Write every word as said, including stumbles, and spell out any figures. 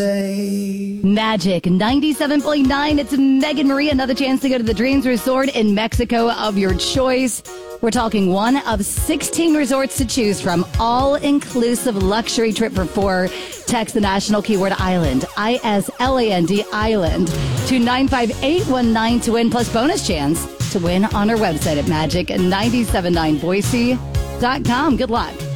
Magic ninety-seven point nine. It's Megan Marie. Another chance to go to the Dreams Resort in Mexico of your choice. We're talking one of sixteen resorts to choose from. All-inclusive luxury trip for four. Text the national keyword island, I S L A N D, island, to nine five eight one nine to win, plus bonus chance to win on our website at magic nine seven nine boise dot com. Good luck.